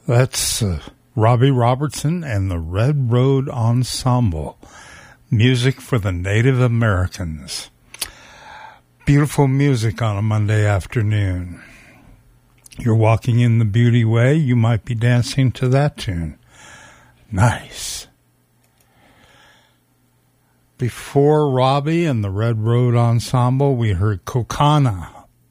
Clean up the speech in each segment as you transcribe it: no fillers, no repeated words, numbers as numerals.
That's Robbie Robertson and the Red Road Ensemble. Music for the Native Americans. Beautiful music on a Monday afternoon. You're walking in the beauty way, you might be dancing to that tune. Nice. Before Robbie and the Red Road Ensemble, we heard Kokana.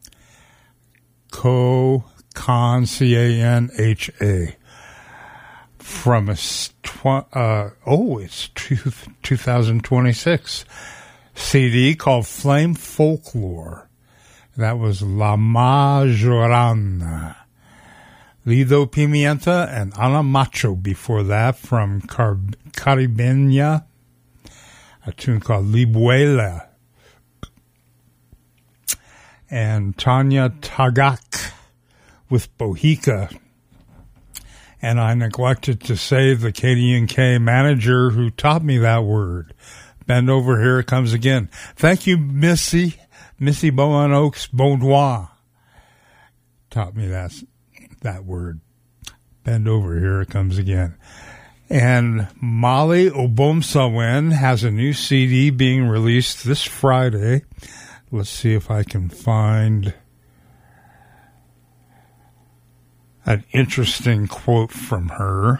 Canha. From it's 2026 CD called Flame Folklore. That was La Majorana. Lido Pimienta and Ana Macho before that from Caribeña, a tune called Libuela. And Tanya Tagak with Bohica. And I neglected to say the KDNK manager who taught me that word. Bend over, here it comes again. Thank you, Missy Bowen Oaks Baudoin. Taught me that word. Bend over, here it comes again. And Molly Obomsawin has a new CD being released this Friday. Let's see if I can find an interesting quote from her.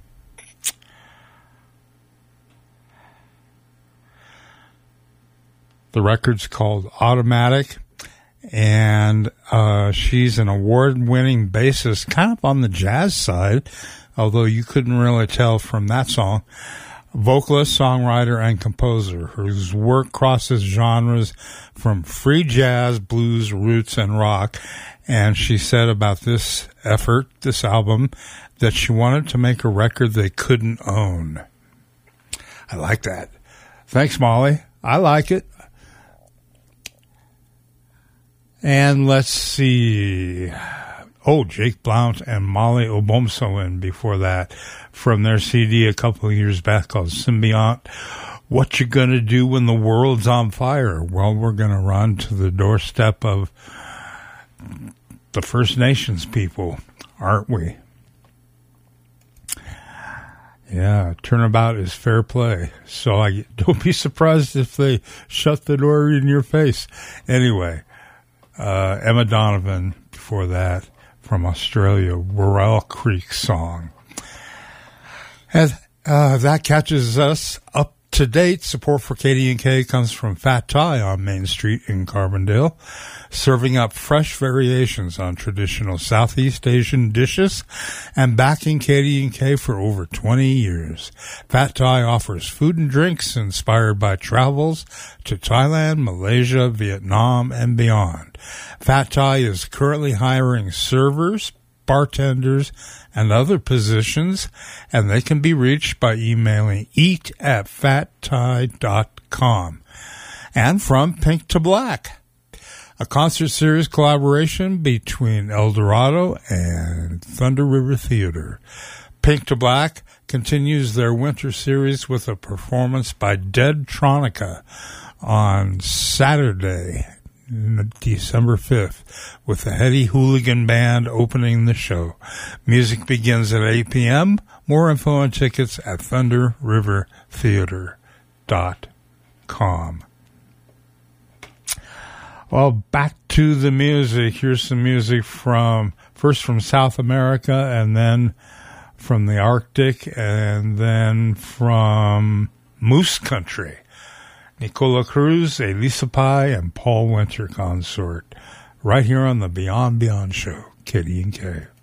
The record's called Automatic, and she's an award-winning bassist, kind of on the jazz side, although you couldn't really tell from that song. Vocalist, songwriter, and composer whose work crosses genres from free jazz, blues, roots, and rock. And she said about this effort, this album, that she wanted to make a record they couldn't own. I like that. Thanks, Molly. I like it. And let's see. Oh, Jake Blount and Molly Obomsawin before that from their CD a couple of years back called Symbiont. What you gonna do when the world's on fire? Well, we're gonna run to the doorstep of the First Nations people, aren't we? Yeah, turnabout is fair play. So don't be surprised if they shut the door in your face. Anyway, Emma Donovan before that from Australia, Worrell Creek song. And that catches us up to date. Support for KDNK comes from Fat Thai on Main Street in Carbondale, serving up fresh variations on traditional Southeast Asian dishes and backing KDNK for over 20 years. Fat Thai offers food and drinks inspired by travels to Thailand, Malaysia, Vietnam, and beyond. Fat Thai is currently hiring servers, bartenders, and other positions, and they can be reached by emailing eat@fatthai.com. And from Pink to Black, a concert series collaboration between El Dorado and Thunder River Theater. Pink to Black continues their winter series with a performance by Dead Tronica on Saturday, December 5th, with the Heady Hooligan Band opening the show. Music begins at 8 p.m. More info and tickets at thunderrivertheater.com. Well, back to the music. Here's some music first from South America, and then from the Arctic, and then from Moose Country. Nicola Cruz, Elisa Pai, and Paul Winter consort. Right here on the Beyond Beyond Show, KDNK.